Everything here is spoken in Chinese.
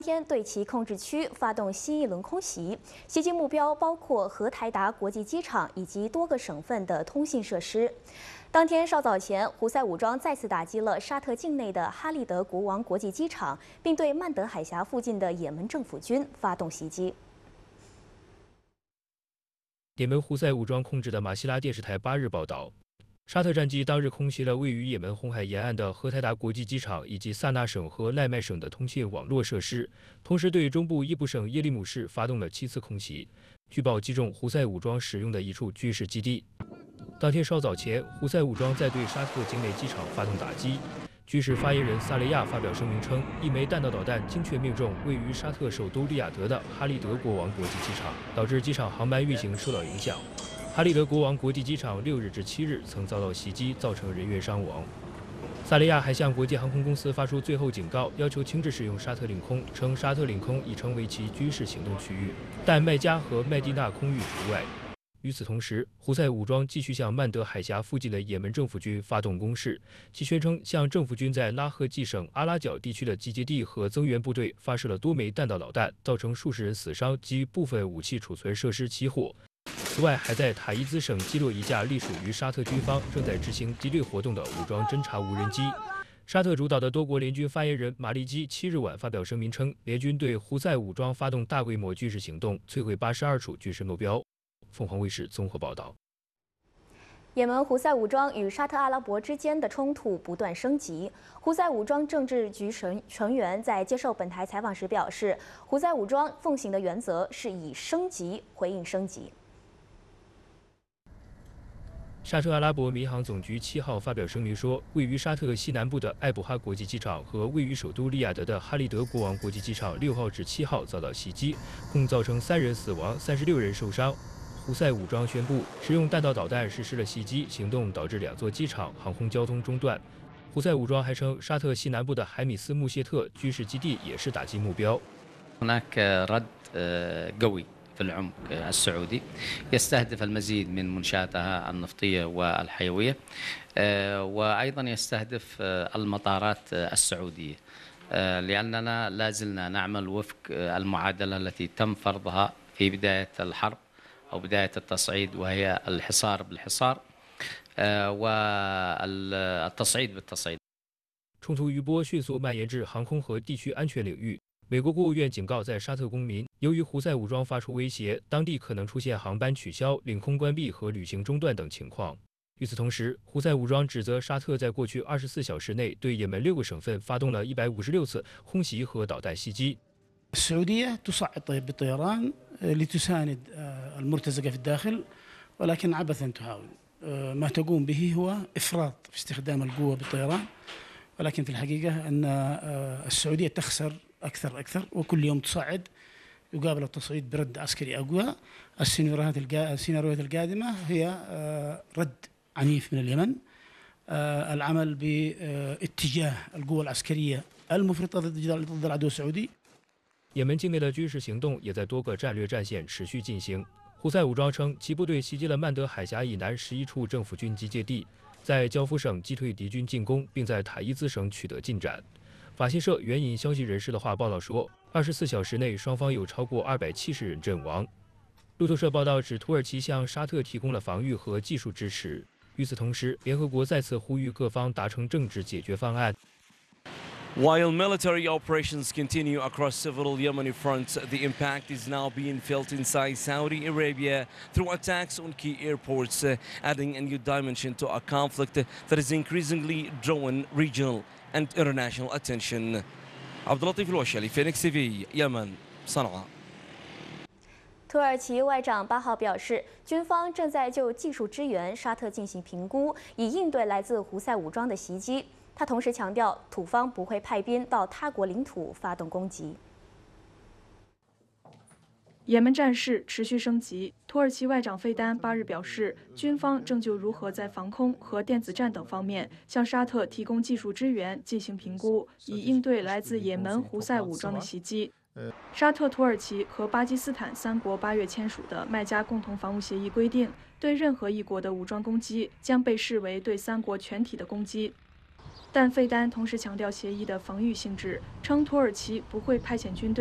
天对其控制区发动新一轮空袭，袭击目标包括荷台达国际机场以及多个省份的通信设施。当天稍早前，胡塞武装再次打击了沙特境内的哈利德国王国际机场，并对曼德海峡附近的也门政府军发动袭击。 也门胡塞武装控制的马希拉电视台8日报道。 沙特战机当日空袭了位于也门红海沿岸的荷台达国际机场以及萨那省和赖麦省的通信网络设施，同时对中部伊布省耶利姆市发动了7次空袭，据报击中胡塞武装使用的一处军事基地。当天稍早前，胡塞武装在对沙特境内机场发动打击。军事发言人萨雷亚发表声明称，一枚弹道导弹精确命中位于沙特首都利雅得的哈利德国王国际机场，导致机场航班运行受到影响。 哈利德国王国际机场6日至7日曾遭到袭击，造成人员伤亡。萨利亚还向国际航空公司发出最后警告，要求停止使用沙特领空，称沙特领空已成为其军事行动区域，但麦加和麦地那空域除外。与此同时，胡塞武装继续向曼德海峡附近的也门政府军发动攻势，其宣称向政府军在拉赫季省阿拉角地区的集结地和增援部队发射了多枚弹道导弹，造成数十人死伤及部分武器储存设施起火。 此外，还在塔伊兹省击落一架隶属于沙特军方正在执行敌对活动的武装侦察无人机。沙特主导的多国联军发言人马利基7日晚发表声明称，联军对胡塞武装发动大规模军事行动，摧毁82处军事目标。凤凰卫视综合报道。 也门胡塞武装与沙特阿拉伯之间的冲突不断升级。胡塞武装政治局成员在接受本台采访时表示，胡塞武装奉行的原则是以升级回应升级。 沙特阿拉伯民航总局7号发表声明说，位于沙特西南部的艾卜哈国际机场和位于首都利雅得的哈利德国王国际机场6号至7号遭到袭击，共造成3人死亡、36人受伤。胡塞武装宣布使用弹道导弹实施了袭击行动，导致2座机场航空交通中断。胡塞武装还称，沙特西南部的海米斯穆谢特军事基地也是打击目标。 في العمق السعودي يستهدف المزيد من منشاتها النفطية والحيوية وأيضا يستهدف المطارات السعودية لأننا لا زلنا نعمل وفق المعادلة التي تم فرضها في بداية الحرب أو بداية التصعيد وهي الحصار بالحصار والتصعيد بالتصعيد. 冲突余波迅速蔓延至航空和地区安全领域。 美国国务院警告在沙特公民，由于胡塞武装发出威胁，当地可能出现航班取消、领空关闭和旅行中断等情况。与此同时，胡塞武装指责沙特在过去24小时内对也门6个省份发动了156次空袭和导弹袭击。 السعودية تصعد بالطيران لتساند المرتزقة في الداخل ولكن عبثا تحاول ما تقوم به هو إفراط في استخدام القوة بالطيران ولكن في الحقيقة أن السعودية تخسر أكثر وكل يوم تصعد يقابل التصعيد برد عسكري أقوى. السيناريوهات القادمة هي رد عنيف من اليمن العمل باتجاه القوى العسكرية المفرطة ضد العدو السعودي. 也门境内的军事行动也在多个战略战线持续进行。胡塞武装称，其部队袭击了曼德海峡以南11处政府军集结地，在焦夫省击退敌军进攻，并在塔伊兹省取得进展。 法新社援引消息人士的话报道说，24小时内双方有超过270人阵亡。路透社报道指，土耳其向沙特提供了防御和技术支持。与此同时，联合国再次呼吁各方达成政治解决方案。 While military operations continue across several Yemeni fronts, the impact is now being felt inside Saudi Arabia through attacks on key airports, adding a new dimension to a conflict that is increasingly drawing regional and international attention. عبد اللطيف الوشلي فينيكس TV يمن صنعاء. 土耳其外长8号表示，军方正在就技术支援沙特进行评估，以应对来自胡塞武装的袭击。他同时强调，土方不会派兵到他国领土发动攻击。 也门战事持续升级，土耳其外长费丹8日表示，军方正就如何在防空和电子战等方面向沙特提供技术支援进行评估，以应对来自也门胡塞武装的袭击。沙特、土耳其和巴基斯坦3国8月签署的麦加共同防务协议规定，对任何一国的武装攻击将被视为对3国全体的攻击。 但费丹同时强调协议的防御性质，称土耳其不会派遣军队